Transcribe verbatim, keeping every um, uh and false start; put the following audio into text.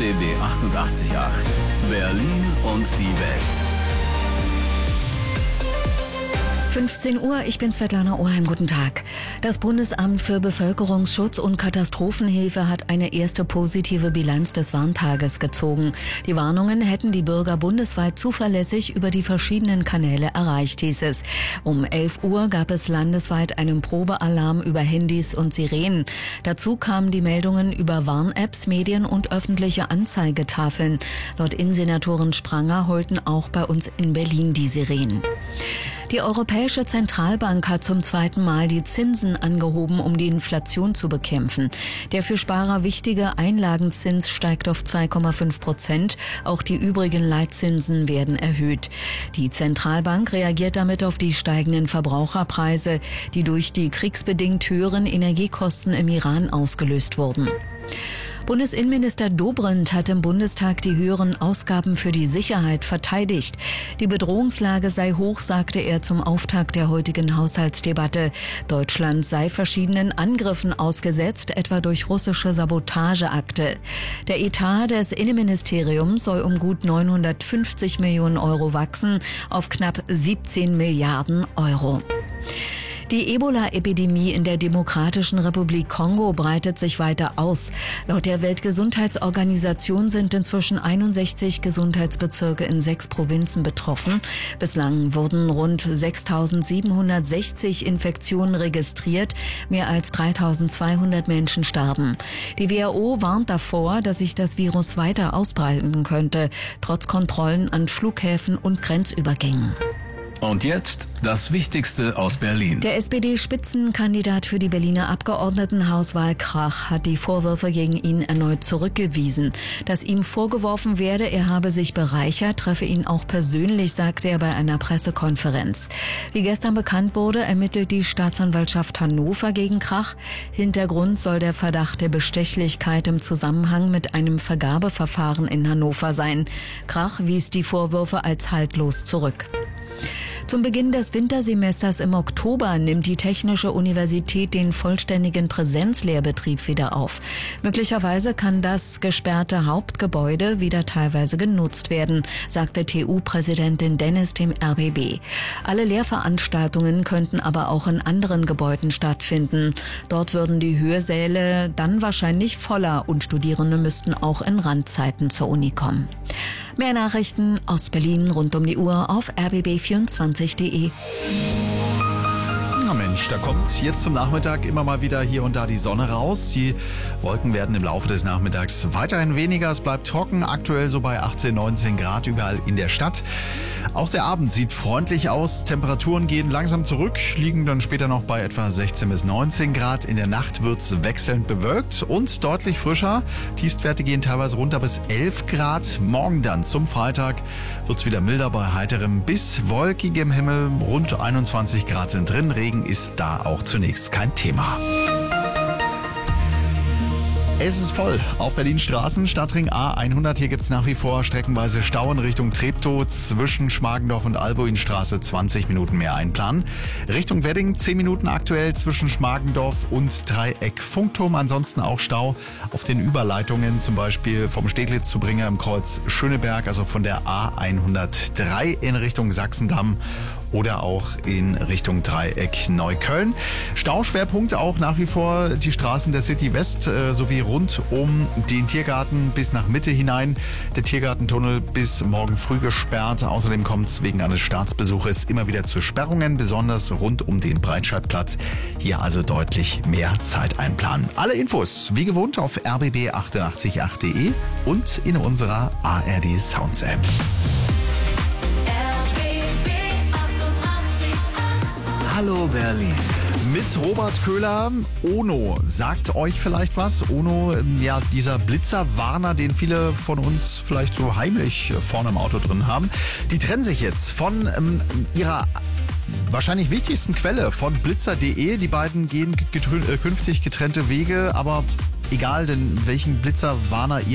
B B achtundachtzig Komma acht. Berlin und die Welt. fünfzehn Uhr, ich bin Svetlana Oheim, guten Tag. Das Bundesamt für Bevölkerungsschutz und Katastrophenhilfe hat eine erste positive Bilanz des Warntages gezogen. Die Warnungen hätten die Bürger bundesweit zuverlässig über die verschiedenen Kanäle erreicht, hieß es. Um elf Uhr gab es landesweit einen Probealarm über Handys und Sirenen. Dazu kamen die Meldungen über Warn-Apps, Medien und öffentliche Anzeigetafeln. Laut Innensenatorin Spranger heulten auch bei uns in Berlin die Sirenen. Die Europäische Zentralbank hat zum zweiten Mal die Zinsen angehoben, um die Inflation zu bekämpfen. Der für Sparer wichtige Einlagenzins steigt auf zwei Komma fünf Prozent. Auch die übrigen Leitzinsen werden erhöht. Die Zentralbank reagiert damit auf die steigenden Verbraucherpreise, die durch die kriegsbedingt höheren Energiekosten im Iran ausgelöst wurden. Bundesinnenminister Dobrindt hat im Bundestag die höheren Ausgaben für die Sicherheit verteidigt. Die Bedrohungslage sei hoch, sagte er zum Auftakt der heutigen Haushaltsdebatte. Deutschland sei verschiedenen Angriffen ausgesetzt, etwa durch russische Sabotageakte. Der Etat des Innenministeriums soll um gut neunhundertfünfzig Millionen Euro wachsen auf knapp siebzehn Milliarden Euro. Die Ebola-Epidemie in der Demokratischen Republik Kongo breitet sich weiter aus. Laut der Weltgesundheitsorganisation sind inzwischen einundsechzig Gesundheitsbezirke in sechs Provinzen betroffen. Bislang wurden rund sechstausendsiebenhundertsechzig Infektionen registriert. Mehr als dreitausendzweihundert Menschen starben. Die W H O warnt davor, dass sich das Virus weiter ausbreiten könnte, trotz Kontrollen an Flughäfen und Grenzübergängen. Und jetzt das Wichtigste aus Berlin. Der S P D-Spitzenkandidat für die Berliner Abgeordnetenhauswahl Krach hat die Vorwürfe gegen ihn erneut zurückgewiesen. Dass ihm vorgeworfen werde, er habe sich bereichert, treffe ihn auch persönlich, sagte er bei einer Pressekonferenz. Wie gestern bekannt wurde, ermittelt die Staatsanwaltschaft Hannover gegen Krach. Hintergrund soll der Verdacht der Bestechlichkeit im Zusammenhang mit einem Vergabeverfahren in Hannover sein. Krach wies die Vorwürfe als haltlos zurück. Zum Beginn des Wintersemesters im Oktober nimmt die Technische Universität den vollständigen Präsenzlehrbetrieb wieder auf. Möglicherweise kann das gesperrte Hauptgebäude wieder teilweise genutzt werden, sagte T U-Präsidentin Dennis dem R B B. Alle Lehrveranstaltungen könnten aber auch in anderen Gebäuden stattfinden. Dort würden die Hörsäle dann wahrscheinlich voller und Studierende müssten auch in Randzeiten zur Uni kommen. Mehr Nachrichten aus Berlin rund um die Uhr auf r b b vierundzwanzig punkt d e. Na Mensch, da kommt jetzt zum Nachmittag immer mal wieder hier und da die Sonne raus. Die Wolken werden im Laufe des Nachmittags weiterhin weniger. Es bleibt trocken, aktuell so bei achtzehn, neunzehn Grad überall in der Stadt. Auch der Abend sieht freundlich aus. Temperaturen gehen langsam zurück, liegen dann später noch bei etwa sechzehn bis neunzehn Grad. In der Nacht wird es wechselnd bewölkt und deutlich frischer. Tiefstwerte gehen teilweise runter bis elf Grad. Morgen dann zum Freitag wird es wieder milder bei heiterem bis wolkigem Himmel. Rund einundzwanzig Grad sind drin. Regen ist da auch zunächst kein Thema. Es ist voll auf Berlin Straßen, Stadtring A hundert. Hier gibt es nach wie vor streckenweise Stau in Richtung Treptow zwischen Schmargendorf und Albuinstraße. zwanzig Minuten mehr einplanen. Richtung Wedding zehn Minuten aktuell zwischen Schmargendorf und Dreieck Funkturm. Ansonsten auch Stau auf den Überleitungen, zum Beispiel vom Steglitz zu Bringer im Kreuz Schöneberg, also von der A hundertdrei in Richtung Sachsendamm oder auch in Richtung Dreieck Neukölln. Stauschwerpunkt auch nach wie vor die Straßen der City West äh, sowie rund um den Tiergarten bis nach Mitte hinein. Der Tiergartentunnel bis morgen früh gesperrt. Außerdem kommt es wegen eines Staatsbesuches immer wieder zu Sperrungen, besonders rund um den Breitscheidplatz. Hier also deutlich mehr Zeit einplanen. Alle Infos wie gewohnt auf r b b achtundachtzig punkt acht punkt d e und in unserer A R D Sounds App. Hallo Berlin. Mit Robert Köhler. Ono sagt euch vielleicht was. Ono, ja, dieser Blitzerwarner, den viele von uns vielleicht so heimlich vorne im Auto drin haben. Die trennen sich jetzt von ähm, ihrer wahrscheinlich wichtigsten Quelle, von blitzer punkt d e. Die beiden gehen getr- äh, künftig getrennte Wege, aber egal, denn welchen Blitzerwarner ihr